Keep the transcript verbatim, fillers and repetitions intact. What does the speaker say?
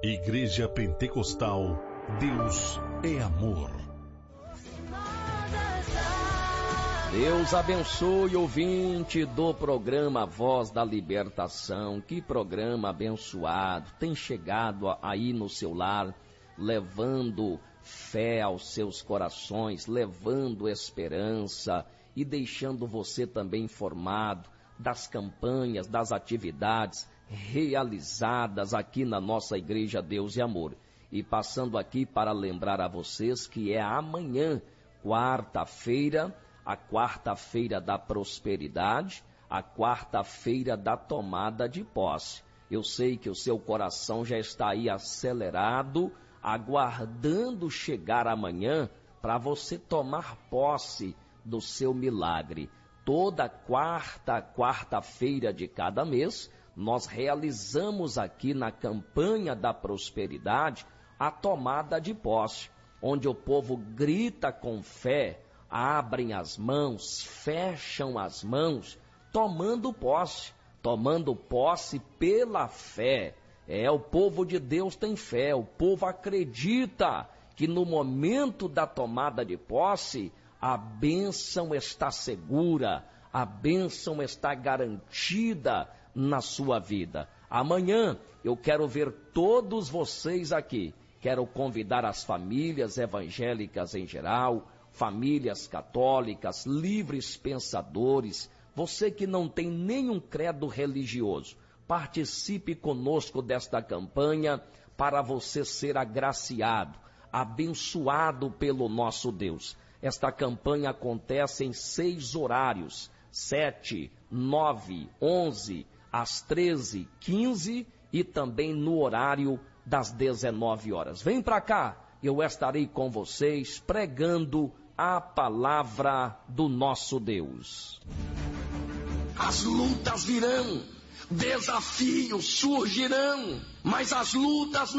Igreja Pentecostal, Deus é amor. Deus abençoe, ouvinte do programa Voz da Libertação. Que programa abençoado, tem chegado aí no seu lar, levando fé aos seus corações, levando esperança e deixando você também informado das campanhas, das atividades realizadas aqui na nossa Igreja Deus e Amor. E passando aqui para lembrar a vocês que é amanhã, quarta-feira, a quarta-feira da prosperidade, a quarta-feira da tomada de posse. Eu sei que o seu coração já está aí acelerado, aguardando chegar amanhã para você tomar posse do seu milagre. Toda quarta, quarta-feira de cada mês, nós realizamos aqui na campanha da prosperidade a tomada de posse, onde o povo grita com fé, abrem as mãos, fecham as mãos, tomando posse, tomando posse pela fé. É, o povo de Deus tem fé, o povo acredita que no momento da tomada de posse, a bênção está segura, a bênção está garantida na sua vida. Amanhã eu quero ver todos vocês aqui, quero convidar as famílias evangélicas em geral, famílias católicas, livres pensadores, você que não tem nenhum credo religioso, participe conosco desta campanha para você ser agraciado, abençoado pelo nosso Deus. Esta campanha acontece em seis horários, sete, nove, onze, às treze, quinze e também no horário das dezenove horas. Vem para cá, eu estarei com vocês pregando a palavra do nosso Deus. As lutas virão, desafios surgirão, mas as lutas